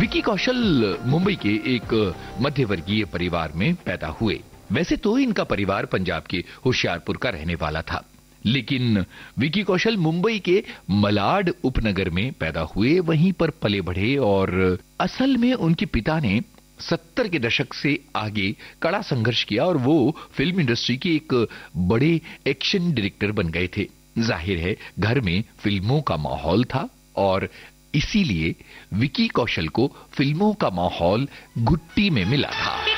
विकी कौशल मुंबई के एक मध्यवर्गीय परिवार में पैदा हुए। वैसे तो इनका परिवार पंजाब के होशियारपुर का रहने वाला था, लेकिन विकी कौशल मुंबई के मलाड उपनगर में पैदा हुए, वहीं पर पले बढ़े और असल में उनके पिता ने 70 के दशक से आगे कड़ा संघर्ष किया और वो फिल्म इंडस्ट्री के एक बड़े एक्शन डायरेक्टर बन गए थे। जाहिर है घर में फिल्मों का माहौल था और इसीलिए विकी कौशल को फिल्मों का माहौल गुट्टी में मिला था।